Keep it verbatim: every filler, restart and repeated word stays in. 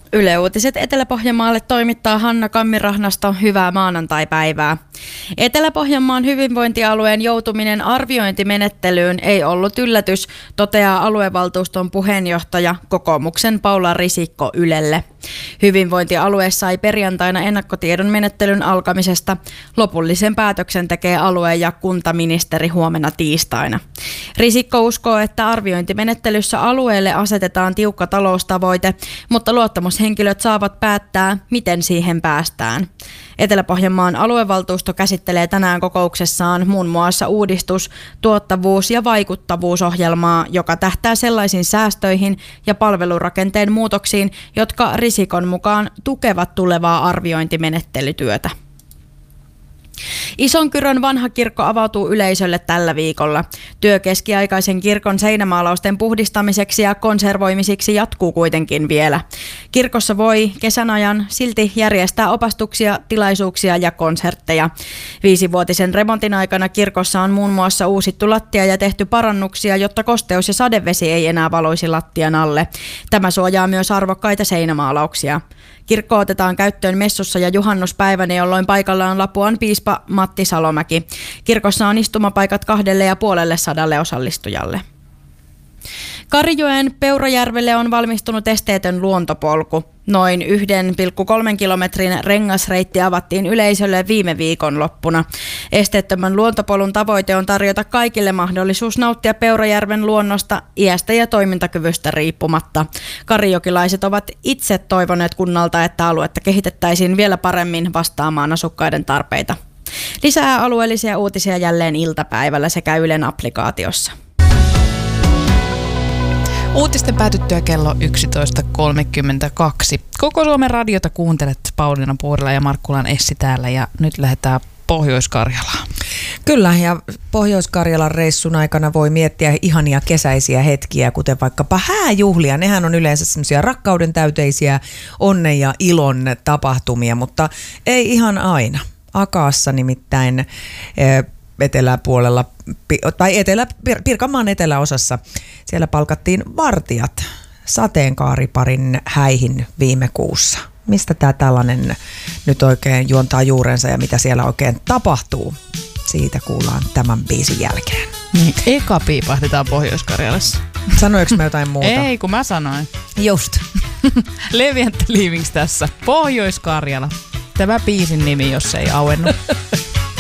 Yle Uutiset Etelä-Pohjanmaalle toimittaa Hanna Kammirahnasto. Hyvää maanantaipäivää. Etelä-Pohjanmaan hyvinvointialueen joutuminen arviointimenettelyyn ei ollut yllätys, toteaa aluevaltuuston puheenjohtaja kokoomuksen Paula Risikko Ylelle. Hyvinvointialue sai perjantaina ennakkotiedon menettelyn alkamisesta. Lopullisen päätöksen tekee alue- ja kuntaministeri huomenna tiistaina. Risikko uskoo, että arviointimenettelyssä alueelle asetetaan tiukka taloustavoite, mutta luottamushenkilöt saavat päättää, miten siihen päästään. Etelä-Pohjanmaan aluevaltuusto käsittelee tänään kokouksessaan muun muassa uudistus-, tuottavuus- ja vaikuttavuusohjelmaa, joka tähtää sellaisiin säästöihin ja palvelurakenteen muutoksiin, jotka Risikon mukaan tukevat tulevaa arviointimenettelytyötä. Isonkyrön vanha kirkko avautuu yleisölle tällä viikolla. Työ keskiaikaisen kirkon seinämaalausten puhdistamiseksi ja konservoimisiksi jatkuu kuitenkin vielä. Kirkossa voi kesän ajan silti järjestää opastuksia, tilaisuuksia ja konsertteja. Viisivuotisen remontin aikana kirkossa on muun muassa uusittu lattia ja tehty parannuksia, jotta kosteus- ja sadevesi ei enää valuisi lattian alle. Tämä suojaa myös arvokkaita seinämaalauksia. Kirkko otetaan käyttöön messussa ja juhannuspäivänä, jolloin paikalla on Lapuan piispa Matti Salomäki. Kirkossa on istumapaikat kahdelle ja puolelle sadalle osallistujalle. Karijoen Peurajärvelle on valmistunut esteetön luontopolku. Noin yksi pilkku kolme kilometrin rengasreitti avattiin yleisölle viime viikonloppuna. Esteettömän luontopolun tavoite on tarjota kaikille mahdollisuus nauttia Peurajärven luonnosta iästä ja toimintakyvystä riippumatta. Karijokilaiset ovat itse toivoneet kunnalta, että aluetta kehitettäisiin vielä paremmin vastaamaan asukkaiden tarpeita. Lisää alueellisia uutisia jälleen iltapäivällä sekä Ylen applikaatiossa. Uutisten päätyttyä kello yksitoista kolmekymmentäkaksi. Koko Suomen radiota kuuntelet. Pauliina Puurila ja Markkulan Essi täällä ja nyt lähdetään Pohjois-Karjalaan. Kyllä, ja Pohjois-Karjalan reissun aikana voi miettiä ihania kesäisiä hetkiä, kuten vaikkapa hääjuhlia. Nehän on yleensä semmoisia rakkauden täyteisiä onnen ja ilon tapahtumia, mutta ei ihan aina. Akaassa nimittäin eteläpuolella, tai etelä, Pirkanmaan eteläosassa, siellä palkattiin vartijat sateenkaariparin häihin viime kuussa. Mistä tämä tällainen nyt oikein juontaa juurensa ja mitä siellä oikein tapahtuu? Siitä kuullaan tämän biisin jälkeen. Niin, eka piipahdetaan Pohjois-Karjalassa. Sanoinko mä jotain muuta? Ei, kun mä sanoin. Just. Leviäntä Livings tässä. Pohjois-Karjala. Tämä biisin nimi, jos ei auennut.